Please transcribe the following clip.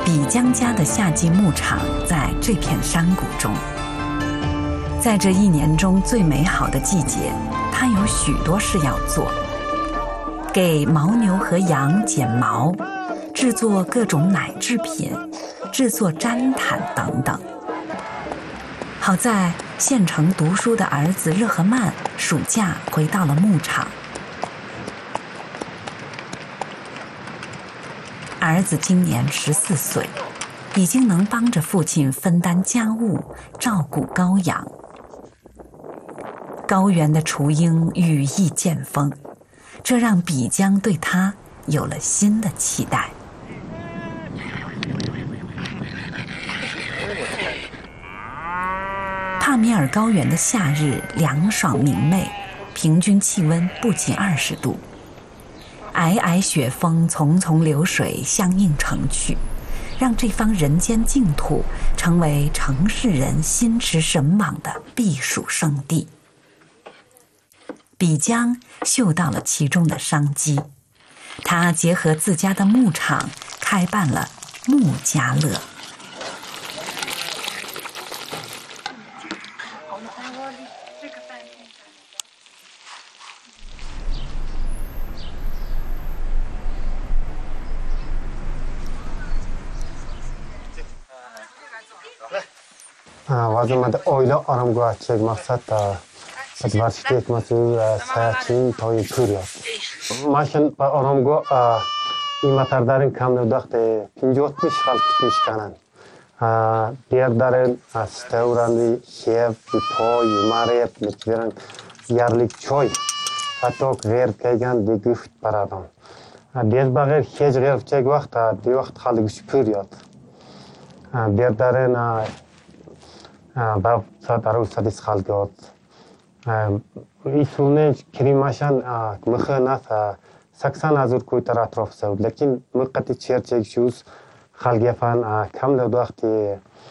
比江家的夏季牧场在这片山谷中，在这一年中最美好的季节，他有许多事要做：给牦牛和羊剪毛，制作各种奶制品，制作毡毯等等。好在县城读书的儿子热合曼暑假回到了牧场。儿子今年14岁，已经能帮着父亲分担家务，照顾羔羊。高原的雏鹰羽翼渐丰，这让比江对他有了新的期待。帕米尔高原的夏日凉爽明媚，平均气温不及20度。皑皑雪峰，淙淙流水相映成趣，让这方人间净土成为城市人心驰神往的避暑胜地。比江嗅到了其中的商机，他结合自家的牧场，开办了牧家乐。 vazimada oila oromgoh chek maqsad ورشکه مسئول سیاچین تای کوریاد. ماشین با آرامگاه این مطردارن کم نداخته 50-60 خالق میشکنن. دیگر دارن استورانی شیف پای ماریت میتونن یارلیک چای حتی غیر کیگان دیگفت برادن. دیگر بغیر هیچ غیر چه وقت دی وقت خالقش کوریاد. دیگر دارن با سات آرو سادس خالقات. ایشونه کریماشان مخنات 80,000 کوی اطراف سود. لیکن مقتی چهر چهگ شوز خالقی فان کم لوداختی